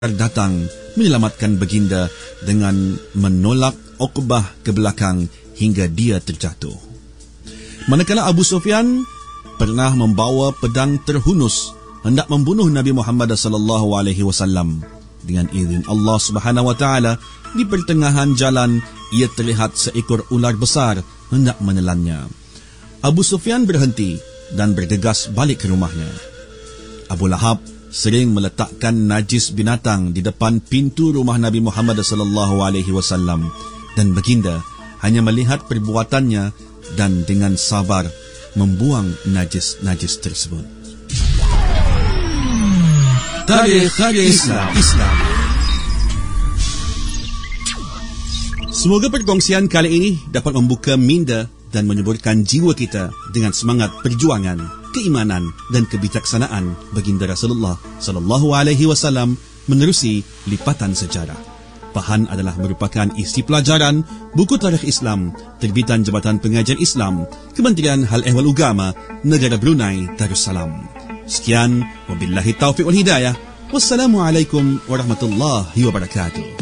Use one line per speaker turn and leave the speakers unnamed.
datang menyelamatkan baginda dengan menolak Uqbah ke belakang hingga dia terjatuh. Manakala Abu Sufyan pernah membawa pedang terhunus hendak membunuh Nabi Muhammad sallallahu alaihi wasallam, dengan izin Allah Subhanahu wa taala, di pertengahan jalan ia terlihat seekor ular besar hendak menelannya. Abu Sufyan berhenti dan bergegas balik ke rumahnya. Abu Lahab sering meletakkan najis binatang di depan pintu rumah Nabi Muhammad sallallahu alaihi wasallam, dan baginda hanya melihat perbuatannya dan dengan sabar membuang najis-najis tersebut. Tarikh Islam. Semoga perkongsian kali ini dapat membuka minda dan menyuburkan jiwa kita dengan semangat perjuangan, keimanan dan kebijaksanaan baginda Rasulullah sallallahu alaihi wasallam menerusi lipatan sejarah. Bahan adalah merupakan isi pelajaran buku Tarikh Islam terbitan Jabatan Pengajian Islam, Kementerian Hal Ehwal Ugama, Negara Brunei Darussalam. Sekian, wabillahi taufiq wal hidayah. Wassalamualaikum warahmatullahi wabarakatuh.